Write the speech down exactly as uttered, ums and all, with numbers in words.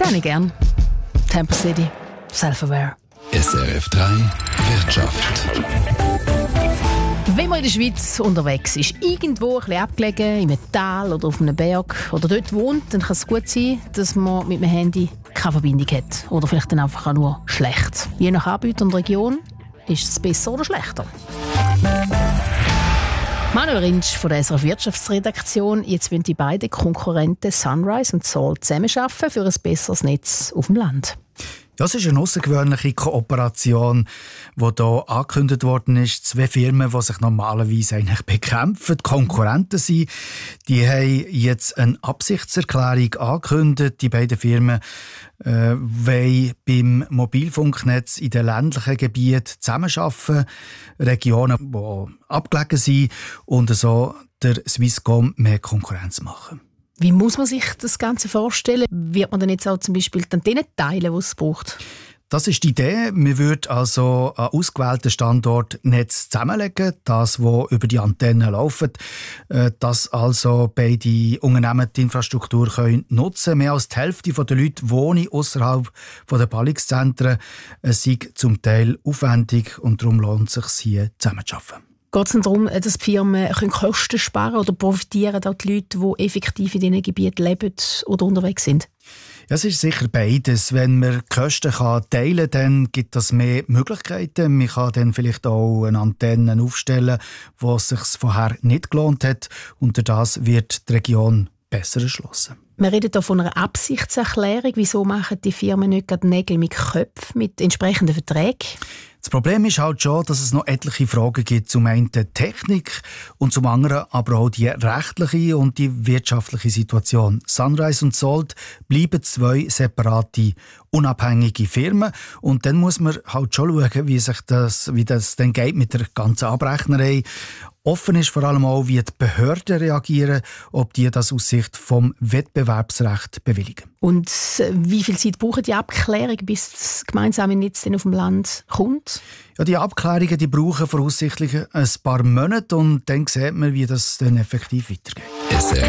habe ich gern. Temple City, Self-Aware. S R F drei Wirtschaft. Wenn man in der Schweiz unterwegs ist, irgendwo ein bisschen abgelegen, in einem Tal oder auf einem Berg oder dort wohnt, dann kann es gut sein, dass man mit dem Handy keine Verbindung hat. Oder vielleicht dann einfach auch nur schlecht. Je nach Anbieter und Region ist es besser oder schlechter. Manuel Rintsch von der S R F Wirtschaftsredaktion. Jetzt wollen die beiden Konkurrenten Sunrise und Salt zusammenarbeiten für ein besseres Netz auf dem Land. Das ist eine außergewöhnliche Kooperation, die hier angekündigt worden ist. Zwei Firmen, die sich normalerweise eigentlich bekämpfen, Konkurrenten sind, die haben jetzt eine Absichtserklärung angekündigt. Die beiden Firmen äh, wollen beim Mobilfunknetz in den ländlichen Gebieten zusammenarbeiten, Regionen, die abgelegen sind, und so der Swisscom mehr Konkurrenz machen. Wie muss man sich das Ganze vorstellen? Wird man dann jetzt auch zum Beispiel dann denen teilen, die es braucht? Das ist die Idee. Man würde also an ausgewählten Standort Netz zusammenlegen, das, wo über die Antennen läuft, dass also beide Unternehmen die Infrastruktur können nutzen können. Mehr als die Hälfte der Leute wohnen außerhalb der Ballungszentren. Es ist zum Teil aufwendig und darum lohnt es sich, hier zusammenzuarbeiten. Geht es darum, dass die Firmen Kosten sparen können oder profitieren auch die Leute, die effektiv in diesen Gebieten leben oder unterwegs sind? Ja, es ist sicher beides. Wenn man die Kosten teilen kann, dann gibt es mehr Möglichkeiten. Man kann dann vielleicht auch eine Antenne aufstellen, wo es sich vorher nicht gelohnt hat. Und durch das wird die Region besser erschlossen. Wir reden hier von einer Absichtserklärung. Wieso machen die Firmen nicht gerade Nägel mit Köpfen mit entsprechenden Verträgen? Das Problem ist halt schon, dass es noch etliche Fragen gibt. Zum einen die Technik und zum anderen aber auch die rechtliche und die wirtschaftliche Situation. Sunrise und Salt bleiben zwei separate, unabhängige Firmen. Und dann muss man halt schon schauen, wie sich das, wie das dann geht mit der ganzen Abrechnerei. Offen ist vor allem auch, wie die Behörden reagieren, ob die das aus Sicht vom Wettbewerbsrecht bewilligen. Und wie viel Zeit braucht die Abklärung, bis das gemeinsame Netz auf dem Land kommt? Ja, die Abklärungen die brauchen voraussichtlich ein paar Monate und dann sieht man, wie das dann effektiv weitergeht.